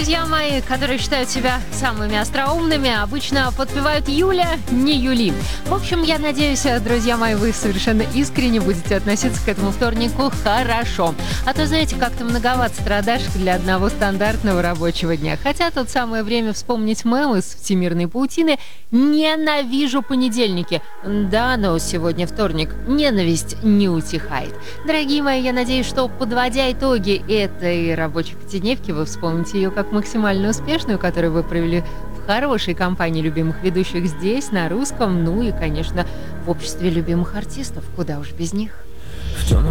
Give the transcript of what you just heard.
Друзья мои, которые считают себя самыми остроумными, обычно подпевают Юля, не Юли. В общем, я надеюсь, друзья мои, вы совершенно искренне будете относиться к этому вторнику хорошо. А то, знаете, как-то многовато страдашек для одного стандартного рабочего дня. Хотя тут самое время вспомнить мем из всемирной паутины «Ненавижу понедельники». Да, но сегодня вторник. Ненависть не утихает. Дорогие мои, я надеюсь, что, подводя итоги этой рабочей пятидневки, вы вспомните ее как максимально успешную, которую вы провели в хорошей компании любимых ведущих здесь, на русском, ну и, конечно, в обществе любимых артистов. Куда уж без них.